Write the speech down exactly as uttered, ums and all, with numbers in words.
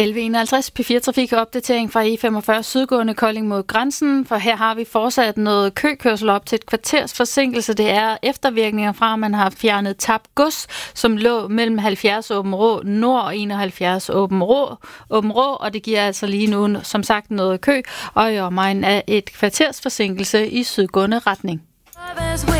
elleve enoghalvtreds P fire Trafik opdatering fra E femogfyrre sydgående Kolding mod grænsen, for her har vi fortsat noget køkørsel op til et kvarters forsinkelse. Det er eftervirkninger fra, at man har fjernet tabt gods, som lå mellem halvfjerds Åben Rå Nord og enoghalvfjerds Åben Rå, Åben Rå, og det giver altså lige nu, som sagt, noget kø, og i omegnen af et kvarters forsinkelse i sydgående retning.